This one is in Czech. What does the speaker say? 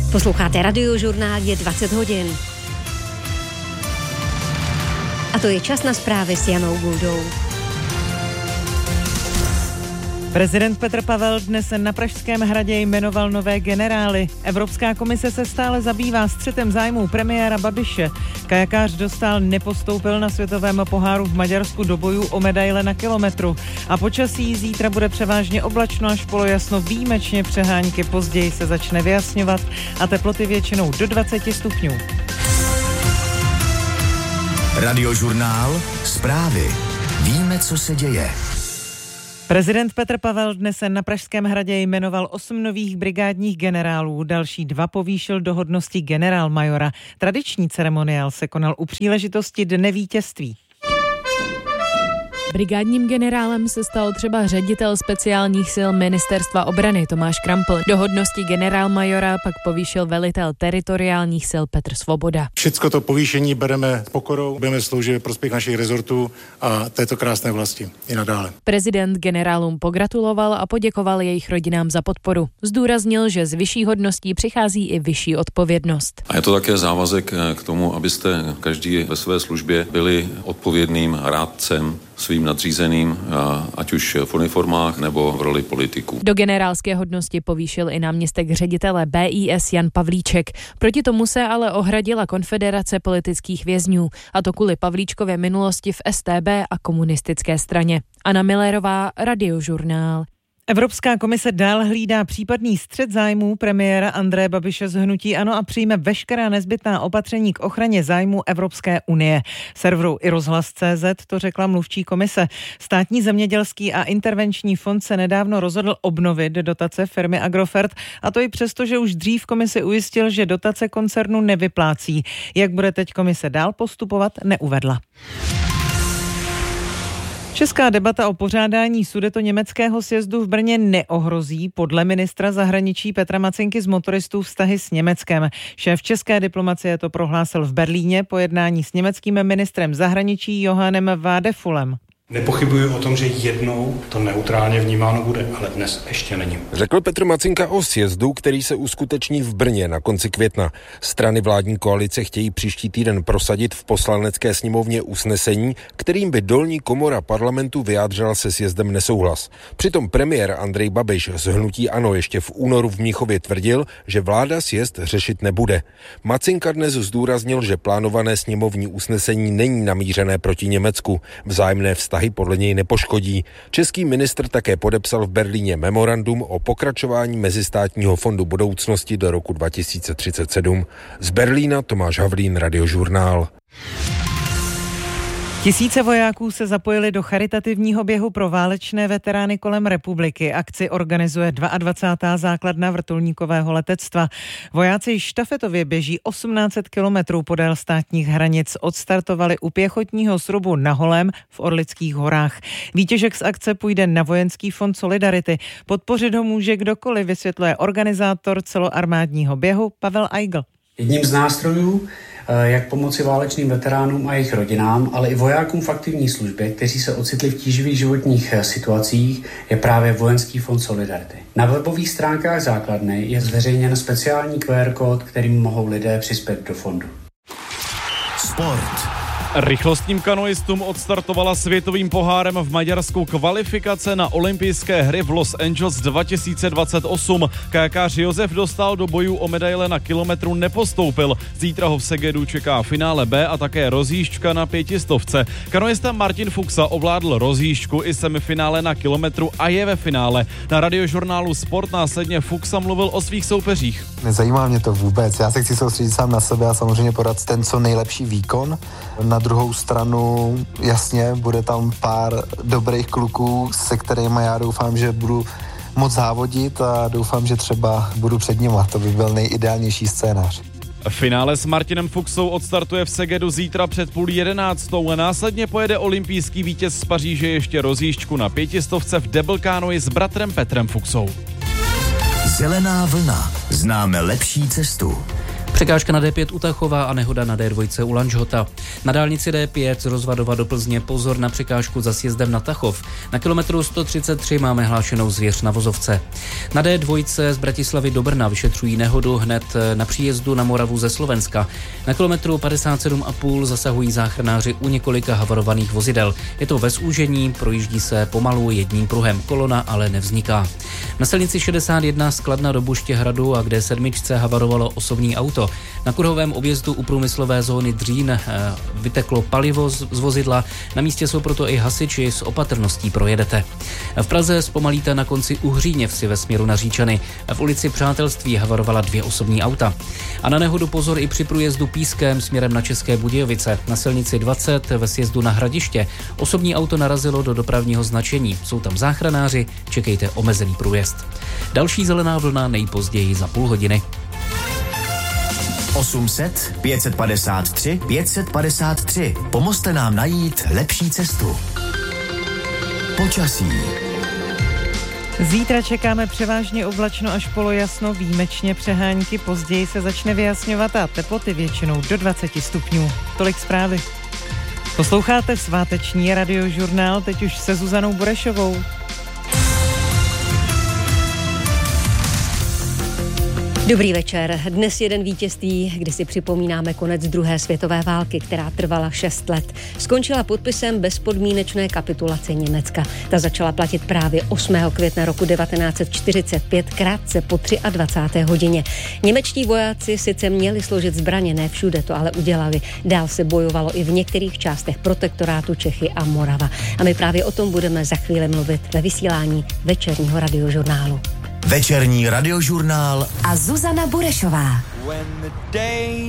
Posloucháte Radiožurnál, je 20 hodin. A to je čas na zprávy s Janou Guldou. Prezident Petr Pavel dnes na Pražském hradě jmenoval nové generály. Evropská komise se stále zabývá střetem zájmů premiéra Babiše. Kajakář Dostál nepostoupil na světovém poháru v Maďarsku do bojů o medaile na kilometru. A počasí zítra bude převážně oblačno až polojasno, výjimečně přehánky, později se začne vyjasňovat a teploty většinou do 20 stupňů. Radiožurnál, zprávy. Víme, co se děje. Prezident Petr Pavel dnes na Pražském hradě jmenoval 8 nových brigádních generálů, další 2 povýšil do hodnosti generálmajora. Tradiční ceremoniál se konal u příležitosti Dne vítězství. Brigádním generálem se stal třeba ředitel speciálních sil Ministerstva obrany Tomáš Krampl. Do hodnosti generálmajora pak povýšil velitel teritoriálních sil Petr Svoboda. Všecko to povýšení bereme s pokorou, budeme sloužit ve prospěch našich rezortů a této krásné vlasti i nadále. Prezident generálům pogratuloval a poděkoval jejich rodinám za podporu. Zdůraznil, že z vyšší hodností přichází i vyšší odpovědnost. A je to také závazek k tomu, abyste každý ve své službě byli odpovědným rádcem svým nadřízeným, ať už v uniformách nebo v roli politiků. Do generálské hodnosti povýšil i náměstek ředitele BIS Jan Pavlíček. Proti tomu se ale ohradila Konfederace politických vězňů, a to kvůli Pavlíčkově minulosti v StB a komunistické straně. Anna Millerová, Radiožurnál. Evropská komise dál hlídá případný střet zájmů premiéra Andreje Babiše z hnutí ANO a přijme veškerá nezbytná opatření k ochraně zájmů Evropské unie. Serveru iRozhlas.cz to řekla mluvčí komise. Státní zemědělský a intervenční fond se nedávno rozhodl obnovit dotace firmy Agrofert, a to i přesto, že už dřív komisi ujistil, že dotace koncernu nevyplácí. Jak bude teď komise dál postupovat, neuvedla. Česká debata o pořádání sudetoněmeckého sjezdu v Brně neohrozí podle ministra zahraničí Petra Macinky z motoristů vztahy s Německem. Šéf české diplomacie to prohlásil v Berlíně po jednání s německým ministrem zahraničí Johannem Vadefulem. Nepochybuji o tom, že jednou to neutrálně vnímáno bude, ale dnes ještě není. Řekl Petr Macinka o sjezdu, který se uskuteční v Brně na konci května. Strany vládní koalice chtějí příští týden prosadit v poslanecké sněmovně usnesení, kterým by dolní komora parlamentu vyjádřila se sjezdem nesouhlas. Přitom premiér Andrej Babiš z hnutí ANO ještě v únoru v Mnichově tvrdil, že vláda sjezd řešit nebude. Macinka dnes zdůraznil, že plánované sněmovní usnesení není namířené proti Německu. Vzájemné vztahy podle něj nepoškodí. Český ministr také podepsal v Berlíně memorandum o pokračování Mezistátního fondu budoucnosti do roku 2037. Z Berlína Tomáš Havlín, Radiožurnál. Tisíce vojáků se zapojili do charitativního běhu pro válečné veterány kolem republiky. Akci organizuje 22. základna vrtulníkového letectva. Vojáci štafetově běží 1800 kilometrů podél státních hranic. Odstartovali u pěchotního srubu na Holém v Orlických horách. Výtěžek z akce půjde na Vojenský fond Solidarity. Podpořit ho může kdokoliv, vysvětluje organizátor celoarmádního běhu Pavel Eigl. Jedním z nástrojů, jak pomoci válečným veteránům a jejich rodinám, ale i vojákům v aktivní službě, kteří se ocitli v tíživých životních situacích, je právě Vojenský fond Solidarity. Na webových stránkách základny je zveřejněn speciální QR kód, kterým mohou lidé přispět do fondu. Sport. Rychlostním kanoistům odstartovala světovým pohárem v Maďarsku kvalifikace na olympijské hry v Los Angeles 2028. Kajakář Josef Dostál do bojů o medaile na kilometru nepostoupil. Zítra ho v Segedu čeká finále B a také rozjížďka na 500. Kanoista Martin Fuxa ovládl rozjížďku i semifinále na kilometru a je ve finále. Na Radiožurnálu Sport následně Fuxa mluvil o svých soupeřích. Nezajímá mě to vůbec. Já se chci soustředit sám na sebe a samozřejmě podat ten co nejlepší výkon. Na druhou stranu, jasně, bude tam pár dobrých kluků, se kterými já doufám, že budu moc závodit a doufám, že třeba budu před nima. To by byl nejideálnější scénář. Finále s Martinem Fuxou odstartuje v Segedu zítra před 10:30. Následně pojede olympijský vítěz z Paříže ještě rozjížďku na 500 v double canoe s bratrem Petrem Fuxou. Zelená vlna. Známe lepší cestu. Překážka na D5 u Tachova a nehoda na D2 u Lanžhota. Na dálnici D5 z Rozvadova do Plzně pozor na překážku za sjezdem na Tachov. Na kilometru 133 máme hlášenou zvěř na vozovce. Na D2 z Bratislavy do Brna vyšetřují nehodu hned na příjezdu na Moravu ze Slovenska. Na kilometru 57,5 zasahují záchranáři u několika havarovaných vozidel. Je to ve zúžení, projíždí se pomalu jedním pruhem, kolona ale nevzniká. Na silnici 61 z Kladna do Buštěhradu a k D7 havarovalo osobní auto. Na kruhovém objezdu u průmyslové zóny Dřín vyteklo palivo z vozidla. Na místě jsou proto i hasiči, s opatrností projedete. V Praze zpomalíte na konci Uhříněvsi ve směru na Říčany. V ulici Přátelství havarovala 2 osobní auta. A na nehodu pozor i při průjezdu Pískem směrem na České Budějovice. Na silnici 20 ve sjezdu na Hradiště osobní auto narazilo do dopravního značení. Jsou tam záchranáři, čekejte omezený průjezd. Další zelená vlna nejpozději za půl hodiny. 800 553 553. Pomozte nám najít lepší cestu. Počasí. Zítra čekáme převážně oblačno až polojasno, výjimečně přehánky, později se začne vyjasňovat a teploty většinou do 20 stupňů. Tolik zprávy. Posloucháte sváteční radiožurnál, teď už se Zuzanou Burešovou. Dobrý večer. Dnes jeden vítězství, kdy si připomínáme konec druhé světové války, která trvala 6 let. Skončila podpisem bezpodmínečné kapitulace Německa. Ta začala platit právě 8. května roku 1945, krátce po 23. hodině. Němečtí vojáci sice měli složit zbraně, ne všude to ale udělali. Dál se bojovalo i v některých částech protektorátu Čechy a Morava. A my právě o tom budeme za chvíli mluvit ve vysílání večerního radiožurnálu. Večerní radiožurnál a Zuzana Burešová.